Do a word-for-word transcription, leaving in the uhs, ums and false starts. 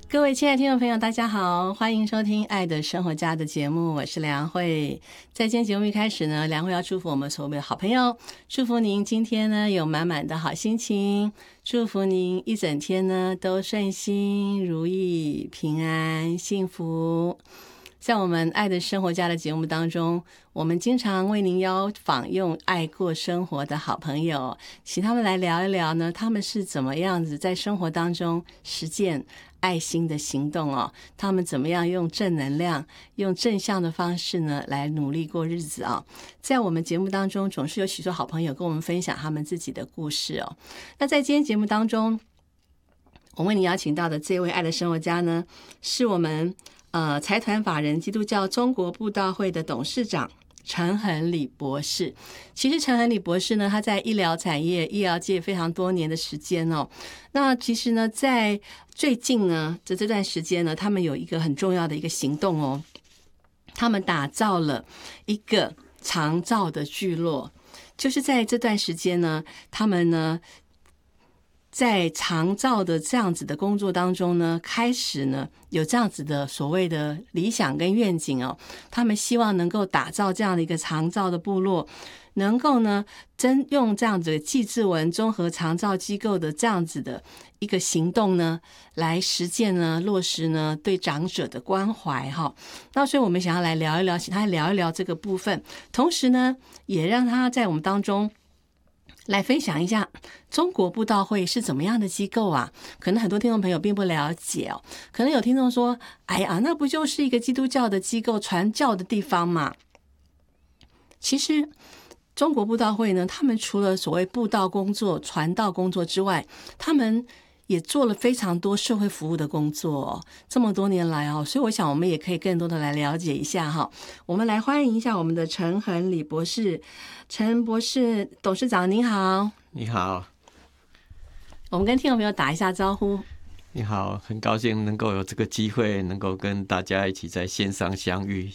各位亲爱的听众朋友大家好，欢迎收听爱的生活家的节目，我是梁慧。在今天节目一开始呢，梁慧要祝福我们所有的好朋友，祝福您今天呢有满满的好心情，祝福您一整天呢都顺心如意平安幸福。在我们爱的生活家的节目当中，我们经常为您邀访用爱过生活的好朋友，请他们来聊一聊呢，他们是怎么样子在生活当中实践爱心的行动哦，他们怎么样用正能量用正向的方式呢来努力过日子啊、哦。在我们节目当中总是有许多好朋友跟我们分享他们自己的故事哦。那在今天节目当中，我为你邀请到的这位爱的生活家呢，是我们呃财团法人基督教中国布道会的董事长陈衡理博士。其实陈衡理博士呢，他在医疗产业医疗界非常多年的时间哦。那其实呢在最近呢在这段时间呢，他们有一个很重要的一个行动哦，他们打造了一个长照的聚落。就是在这段时间呢，他们呢在长照的这样子的工作当中呢，开始呢有这样子的所谓的理想跟愿景哦，他们希望能够打造这样的一个长照的部落，能够呢真用这样子的纪治文综合长照机构的这样子的一个行动呢，来实践呢落实呢对长者的关怀哈。那所以我们想要来聊一聊，请他聊一聊这个部分，同时呢也让他在我们当中来分享一下中国布道会是怎么样的机构啊？可能很多听众朋友并不了解哦。可能有听众说：“哎呀，那不就是一个基督教的机构传教的地方嘛？”其实，中国布道会呢，他们除了所谓布道工作、传道工作之外，他们也做了非常多社会服务的工作、哦、这么多年来哦，所以我想我们也可以更多的来了解一下哈。我们来欢迎一下我们的陈衡理博士，陈博士董事长您好。 你好。 我们跟听众朋友打一下招呼。 你好，很高兴能够有这个机会能够跟大家一起在线上相遇，